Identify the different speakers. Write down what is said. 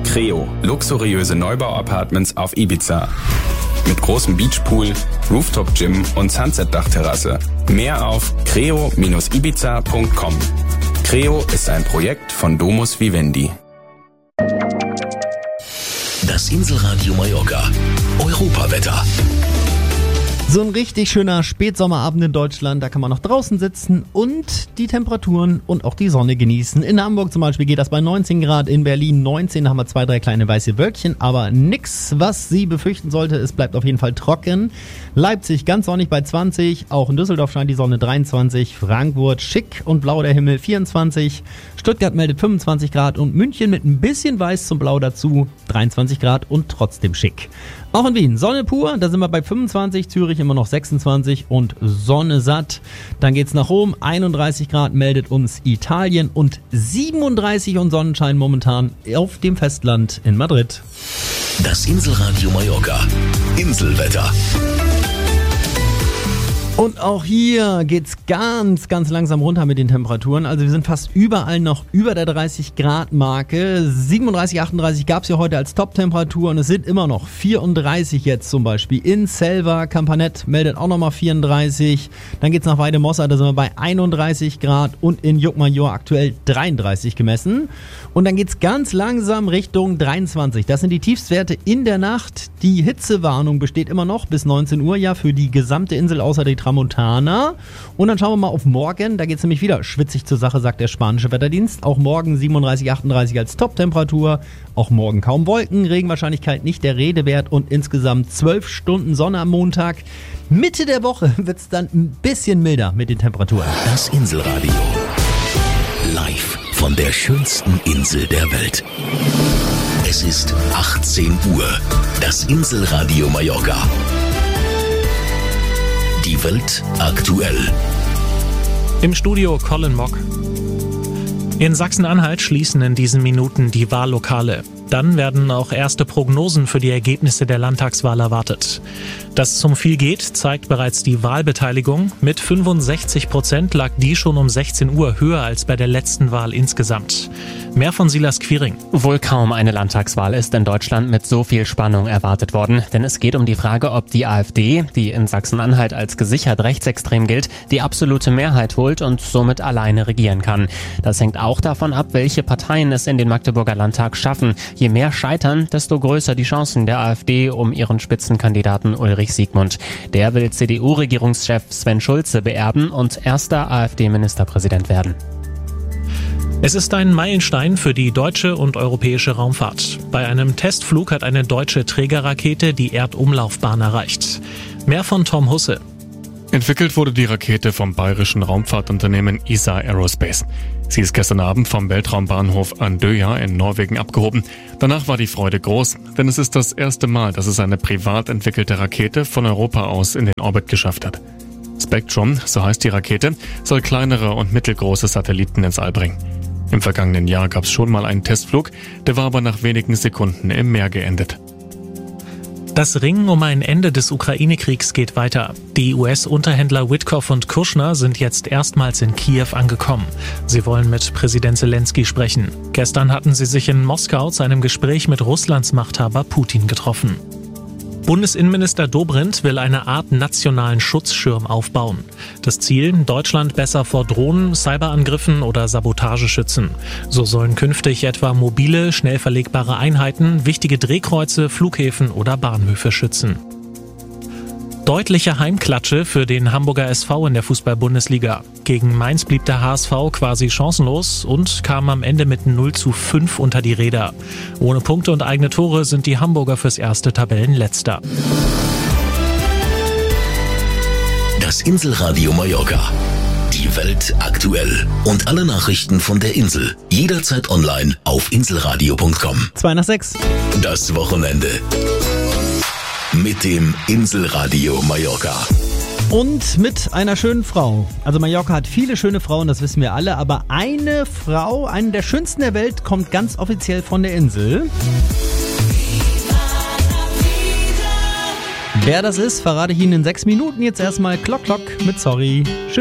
Speaker 1: Creo, luxuriöse Neubau-Apartments auf Ibiza. Mit großem Beachpool, Rooftop-Gym und Sunset-Dachterrasse. Mehr auf creo-ibiza.com. Creo ist ein Projekt von Domus Vivendi.
Speaker 2: Das Inselradio Mallorca. Europawetter.
Speaker 3: So ein richtig schöner Spätsommerabend in Deutschland, da kann man noch draußen sitzen und die Temperaturen und auch die Sonne genießen. In Hamburg zum Beispiel geht das bei 19 Grad, in Berlin 19, da haben wir 2, 3 kleine weiße Wölkchen, aber nix, was sie befürchten sollte, es bleibt auf jeden Fall trocken. Leipzig ganz sonnig bei 20, auch in Düsseldorf scheint die Sonne 23, Frankfurt schick und blau der Himmel 24, Stuttgart meldet 25 Grad und München mit ein bisschen weiß zum Blau dazu 23 Grad und trotzdem schick. Auch in Wien, Sonne pur, da sind wir bei 25, Zürich immer noch 26 und Sonne satt. Dann geht's nach Rom, 31 Grad meldet uns Italien und 37 und Sonnenschein momentan auf dem Festland in Madrid.
Speaker 2: Das Inselradio Mallorca. Inselwetter.
Speaker 3: Und auch hier geht's ganz, ganz langsam runter mit den Temperaturen. Also wir sind fast überall noch über der 30 Grad Marke. 37, 38 gab's ja heute als Top-Temperatur und es sind immer noch 34 jetzt zum Beispiel. In Selva, Campanet meldet auch nochmal 34. Dann geht's nach Weidemossa, da sind wir bei 31 Grad und in Juckmajor aktuell 33 gemessen. Und dann geht's ganz langsam Richtung 23. Das sind die Tiefstwerte in der Nacht. Die Hitzewarnung besteht immer noch bis 19 Uhr ja für die gesamte Insel außer die Tramontana. Und dann schauen wir mal auf morgen. Da geht es nämlich wieder schwitzig zur Sache, sagt der spanische Wetterdienst. Auch morgen 37, 38 als Top-Temperatur. Auch morgen kaum Wolken, Regenwahrscheinlichkeit nicht der Rede wert und insgesamt 12 Stunden Sonne am Montag. Mitte der Woche wird es dann ein bisschen milder mit den Temperaturen.
Speaker 2: Das Inselradio. Live von der schönsten Insel der Welt. Es ist 18 Uhr. Das Inselradio Mallorca. Die Welt aktuell.
Speaker 4: Im Studio Colin Mock. In Sachsen-Anhalt schließen in diesen Minuten die Wahllokale. Dann werden auch erste Prognosen für die Ergebnisse der Landtagswahl erwartet. Dass es um viel geht, zeigt bereits die Wahlbeteiligung. Mit 65% lag die schon um 16 Uhr höher als bei der letzten Wahl insgesamt. Mehr von Silas Quiring.
Speaker 5: Wohl kaum eine Landtagswahl ist in Deutschland mit so viel Spannung erwartet worden. Denn es geht um die Frage, ob die AfD, die in Sachsen-Anhalt als gesichert rechtsextrem gilt, die absolute Mehrheit holt und somit alleine regieren kann. Das hängt auch davon ab, welche Parteien es in den Magdeburger Landtag schaffen. Je mehr scheitern, desto größer die Chancen der AfD um ihren Spitzenkandidaten Ulrich Siegmund. Der will CDU-Regierungschef Sven Schulze beerben und erster AfD-Ministerpräsident werden.
Speaker 4: Es ist ein Meilenstein für die deutsche und europäische Raumfahrt. Bei einem Testflug hat eine deutsche Trägerrakete die Erdumlaufbahn erreicht. Mehr von Tom Husse.
Speaker 6: Entwickelt wurde die Rakete vom bayerischen Raumfahrtunternehmen ESA Aerospace. Sie ist gestern Abend vom Weltraumbahnhof Andøya in Norwegen abgehoben. Danach war die Freude groß, denn es ist das erste Mal, dass es eine privat entwickelte Rakete von Europa aus in den Orbit geschafft hat. Spectrum, so heißt die Rakete, soll kleinere und mittelgroße Satelliten ins All bringen. Im vergangenen Jahr gab es schon mal einen Testflug, der war aber nach wenigen Sekunden im Meer geendet.
Speaker 4: Das Ringen um ein Ende des Ukraine-Kriegs geht weiter. Die US-Unterhändler Witkoff und Kushner sind jetzt erstmals in Kiew angekommen. Sie wollen mit Präsident Zelensky sprechen. Gestern hatten sie sich in Moskau zu einem Gespräch mit Russlands Machthaber Putin getroffen. Bundesinnenminister Dobrindt will eine Art nationalen Schutzschirm aufbauen. Das Ziel, Deutschland besser vor Drohnen, Cyberangriffen oder Sabotage schützen. So sollen künftig etwa mobile, schnell verlegbare Einheiten, wichtige Drehkreuze, Flughäfen oder Bahnhöfe schützen. Deutliche Heimklatsche für den Hamburger SV in der Fußball-Bundesliga. Gegen Mainz blieb der HSV quasi chancenlos und kam am Ende mit 0:5 unter die Räder. Ohne Punkte und eigene Tore sind die Hamburger fürs erste Tabellenletzter.
Speaker 2: Das Inselradio Mallorca. Die Welt aktuell. Und alle Nachrichten von der Insel. Jederzeit online auf inselradio.com.
Speaker 3: 5:55.
Speaker 2: Das Wochenende. Mit dem Inselradio Mallorca.
Speaker 3: Und mit einer schönen Frau. Also Mallorca hat viele schöne Frauen, das wissen wir alle. Aber eine Frau, eine der schönsten der Welt, kommt ganz offiziell von der Insel. Wer das ist, verrate ich Ihnen in 6 Minuten. Jetzt erstmal Klock Klock mit Sorry.